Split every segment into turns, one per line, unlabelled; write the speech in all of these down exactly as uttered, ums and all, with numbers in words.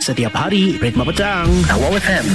Setiap hari Ritma Petang, Wow F M.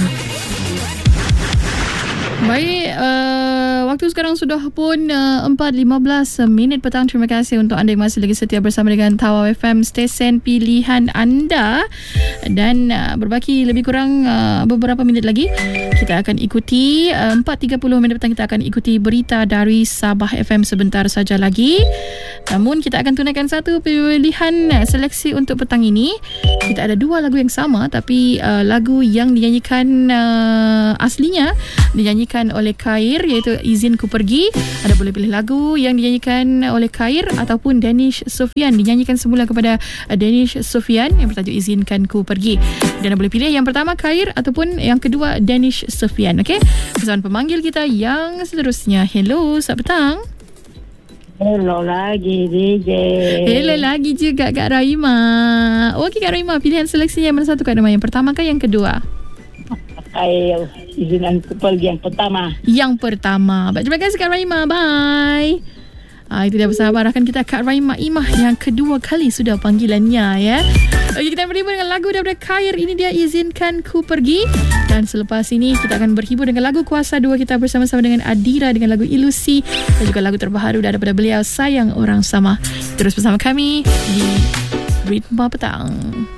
Baik, uh, waktu sekarang sudah pun uh, empat lima belas minit petang. Terima kasih untuk anda yang masih lagi setia bersama dengan Tawau F M, stesen pilihan anda. Dan uh, berbaki lebih kurang uh, beberapa minit lagi, kita akan ikuti uh, empat tiga puluh minit petang, kita akan ikuti berita dari Sabah F M sebentar saja lagi. Namun kita akan tunaikan satu pilihan uh, seleksi untuk petang ini. Kita ada dua lagu yang sama, tapi uh, lagu yang dinyanyikan uh, aslinya dinyanyikan oleh Khair, iaitu Izin Ku Pergi. Anda boleh pilih lagu yang dinyanyikan oleh Khair ataupun Danish Sofian, dinyanyikan semula kepada Danish Sofian, yang bertajuk Izinkan Ku Pergi. Dan anda boleh pilih yang pertama Khair ataupun yang kedua Danish Sofian. Okey, bersama pemanggil kita yang seterusnya. Hello, selamat petang.
Hello lagi D J.
Hello lagi juga Kak Rahima. Okey Kak Rahima, pilihan seleksinya mana satu Kak Rahima? Yang pertama ke yang kedua?
Pakai Izinkan Ku Pergi yang pertama.
Yang pertama. Baik, terima kasih Kak Rahima. Bye. Ah, itu dia bersama rakan kita Kak Rahima Imah yang kedua kali sudah panggilannya ya. Okey, kita berhibur dengan lagu daripada Khair. Ini dia Izinkan Ku Pergi. Dan selepas ini kita akan berhibur dengan lagu Kuasa dua kita bersama-sama dengan Adira dengan lagu Ilusi, dan juga lagu terbaru daripada beliau Sayang Orang Sama. Terus bersama kami di Ritma Petang.